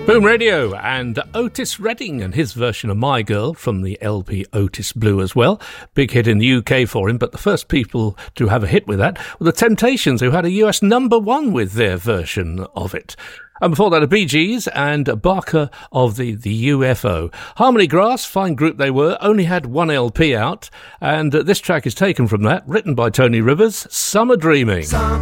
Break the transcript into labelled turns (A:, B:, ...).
A: Boom Radio and Otis Redding and his version of My Girl from the LP Otis Blue as well. Big hit in the UK for him, but the first people to have a hit with that were the Temptations, who had a US #1 with their version of it. And before that, the Bee Gees and Barker of the UFO. Harmony Grass, fine group they were, only had one LP out, and this track is taken from that, written by Tony Rivers, Summer Dreaming.